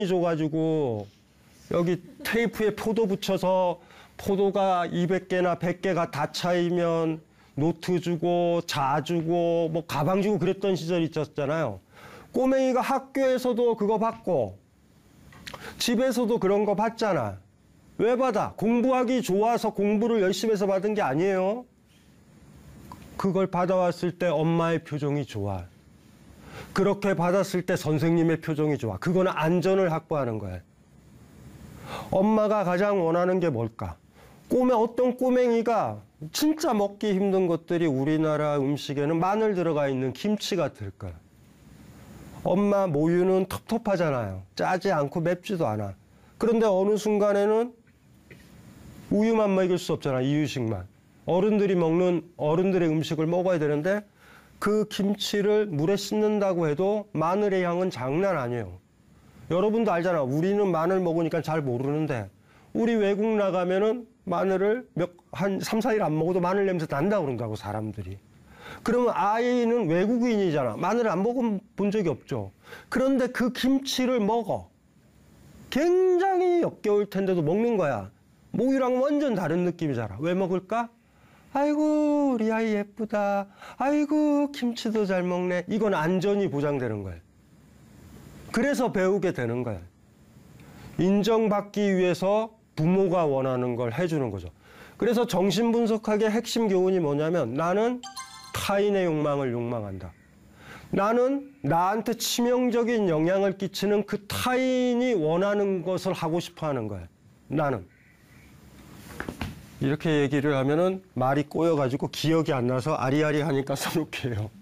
줘가지고 여기 테이프에 포도 붙여서 포도가 200개나 100개가 다 차이면 노트 주고 자 주고 뭐 가방 주고 그랬던 시절이 있었잖아요. 꼬맹이가 학교에서도 그거 받고 집에서도 그런 거 받잖아. 왜 받아? 공부하기 좋아서 공부를 열심히 해서 받은 게 아니에요. 그걸 받아왔을 때 엄마의 표정이 좋아. 그렇게 받았을 때 선생님의 표정이 좋아. 그거는 안전을 확보하는 거야. 엄마가 가장 원하는 게 뭘까? 어떤 꼬맹이가 진짜 먹기 힘든 것들이 우리나라 음식에는 마늘 들어가 있는 김치 같을 거야. 엄마 모유는 텁텁하잖아요. 짜지 않고 맵지도 않아. 그런데 어느 순간에는 우유만 먹일 수 없잖아. 이유식만. 어른들이 먹는 어른들의 음식을 먹어야 되는데 그 김치를 물에 씻는다고 해도 마늘의 향은 장난 아니에요. 여러분도 알잖아. 우리는 마늘 먹으니까 잘 모르는데 우리 외국 나가면은 마늘을 한 3, 4일 안 먹어도 마늘 냄새 난다 그런다고 사람들이. 그러면 아이는 외국인이잖아. 마늘을 안 먹어본 적이 없죠. 그런데 그 김치를 먹어. 굉장히 역겨울 텐데도 먹는 거야. 모유랑 완전 다른 느낌이잖아. 왜 먹을까? 아이고 우리 아이 예쁘다. 아이고 김치도 잘 먹네. 이건 안전이 보장되는 거예요. 그래서 배우게 되는 거예요. 인정받기 위해서 부모가 원하는 걸 해주는 거죠. 그래서 정신분석학의 핵심 교훈이 뭐냐면 나는 타인의 욕망을 욕망한다. 나는 나한테 치명적인 영향을 끼치는 그 타인이 원하는 것을 하고 싶어 하는 거예요. 나는. 이렇게 얘기를 하면은 말이 꼬여가지고 기억이 안 나서 아리아리하니까 써놓게요.